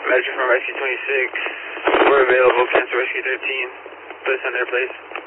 Roger from Rescue 26. We're available. Cancel Rescue 13. Put us on their place.